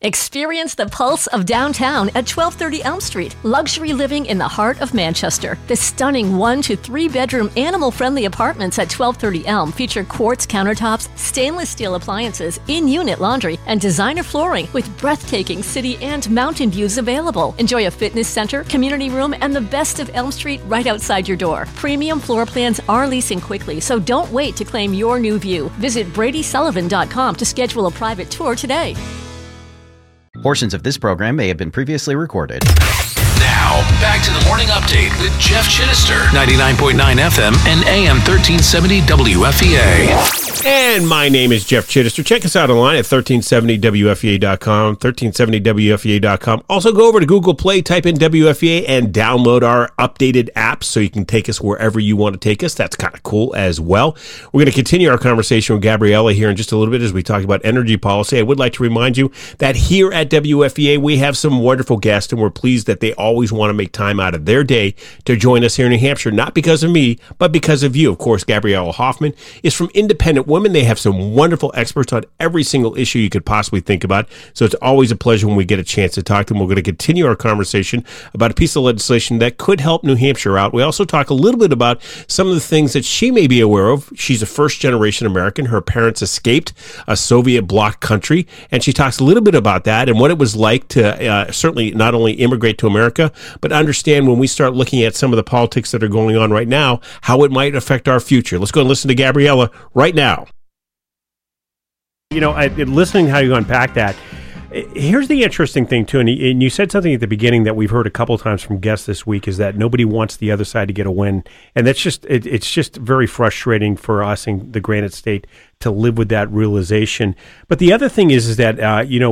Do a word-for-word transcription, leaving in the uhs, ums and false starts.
Experience the pulse of downtown at twelve thirty Elm Street. Luxury living in the heart of Manchester. The stunning one to three bedroom animal-friendly apartments at twelve thirty Elm feature quartz countertops, stainless steel appliances, in-unit laundry, and designer flooring with breathtaking city and mountain views available. Enjoy a fitness center, community room, and the best of Elm Street right outside your door. Premium floor plans are leasing quickly, so don't wait to claim your new view. Visit Brady Sullivan dot com to schedule a private tour today. Portions of this program may have been previously recorded. Now, back to the morning update with Jeff Chittister, ninety-nine point nine F M and A M thirteen seventy W F E A. And my name is Jeff Chittister. Check us out online at thirteen seventy W F E A dot com, thirteen seventy W F E A dot com. Also, go over to Google Play, type in W F E A, and download our updated apps so you can take us wherever you want to take us. That's kind of cool as well. We're going to continue our conversation with Gabriella here in just a little bit as we talk about energy policy. I would like to remind you that here at W F E A, we have some wonderful guests, and we're pleased that they always want to make time out of their day to join us here in New Hampshire, not because of me, but because of you. Of course, Gabriella Hoffman is from Independent Women. They have some wonderful experts on every single issue you could possibly think about. So it's always a pleasure when we get a chance to talk to them. We're going to continue our conversation about a piece of legislation that could help New Hampshire out. We also talk a little bit about some of the things that she may be aware of. She's a first-generation American. Her parents escaped a Soviet bloc country, and she talks a little bit about that and what it was like to uh, certainly not only immigrate to America, but understand when we start looking at some of the politics that are going on right now, how it might affect our future. Let's go and listen to Gabriella right now. You know, I, listening to how you unpack that, here's the interesting thing, too, and you, and you said something at the beginning that we've heard a couple times from guests this week, is that nobody wants the other side to get a win, and that's just, it, it's just very frustrating for us in the Granite State to live with that realization. But the other thing is, is that, uh, you know,